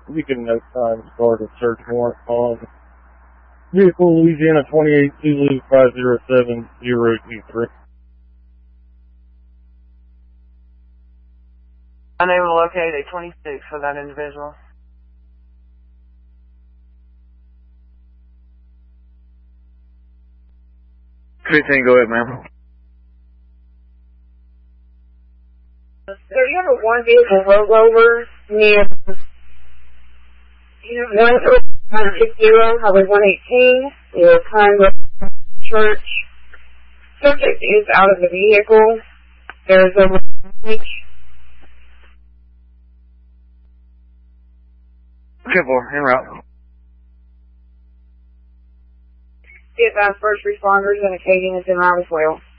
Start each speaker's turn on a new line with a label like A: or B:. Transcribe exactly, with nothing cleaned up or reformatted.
A: we can next time start a search warrant on vehicle Louisiana twenty-eight Zulu five zero seven zero two three.
B: Unable to locate a twenty-six for that individual.
C: fifteen, go ahead, ma'am.
D: There you have a one vehicle rollover near one sixty, Highway one eighteen, near Pine Grove Church. Subject is out of the vehicle. There is a damage.
C: ten four, en route.
D: Get that first responders indicating it's in route as well.